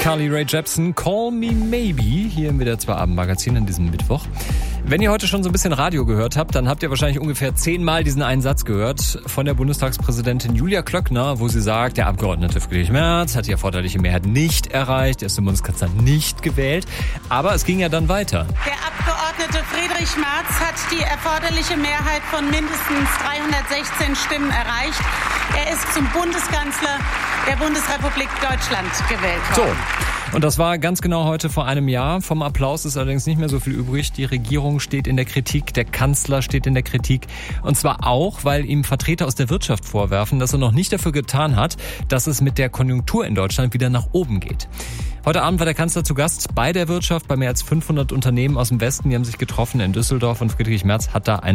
Carly Rae Jepsen, Call Me Maybe, hier im WDR 2 Abendmagazin an diesem Mittwoch. Wenn ihr heute schon so ein bisschen Radio gehört habt, dann habt ihr wahrscheinlich ungefähr 10-mal diesen einen Satz gehört von der Bundestagspräsidentin Julia Klöckner, wo sie sagt, der Abgeordnete Friedrich Merz hat die erforderliche Mehrheit nicht erreicht, er ist zum Bundeskanzler nicht gewählt. Aber es ging ja dann weiter. Der Abgeordnete Friedrich Merz hat die erforderliche Mehrheit von mindestens 316 Stimmen erreicht. Er ist zum Bundeskanzler der Bundesrepublik Deutschland gewählt worden. So. Und das war ganz genau heute vor einem Jahr. Vom Applaus ist allerdings nicht mehr so viel übrig. Die Regierung steht in der Kritik, der Kanzler steht in der Kritik. Und zwar auch, weil ihm Vertreter aus der Wirtschaft vorwerfen, dass er noch nicht dafür getan hat, dass es mit der Konjunktur in Deutschland wieder nach oben geht. Heute Abend war der Kanzler zu Gast bei der Wirtschaft, bei mehr als 500 Unternehmen aus dem Westen. Die haben sich getroffen in Düsseldorf und Friedrich Merz hat da